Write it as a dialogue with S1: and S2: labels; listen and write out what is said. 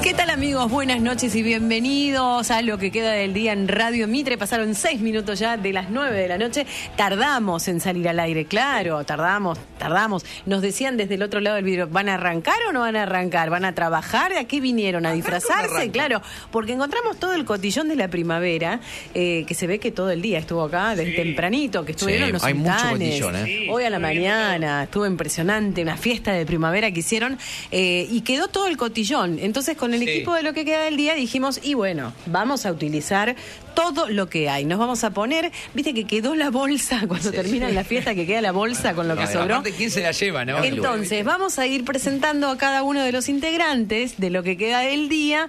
S1: ¿Qué tal, amigos? Buenas noches y bienvenidos a lo que queda del día en Radio Mitre. Pasaron 6 minutos ya de las 9 de la noche. Tardamos en salir al aire, claro, tardamos. Nos decían desde el otro lado del vidrio, ¿van a arrancar o no van a arrancar? ¿Van a trabajar? ¿A qué vinieron? ¿A disfrazarse? Claro, porque encontramos todo el cotillón de la primavera, que se ve que todo el día estuvo acá, desde tempranito, que estuvieron los sultanes. Hoy a la mañana estuvo impresionante, una fiesta de primavera que hicieron, y quedó todo el cotillón. Entonces, con el equipo de lo que queda del día dijimos, y bueno, vamos a utilizar todo lo que hay. Nos vamos a poner, viste que quedó la bolsa cuando termina la fiesta, que queda la bolsa con lo que sobró.
S2: Aparte, ¿quién se la lleva, no?
S1: Entonces, vamos a ir presentando a cada uno de los integrantes de lo que queda del día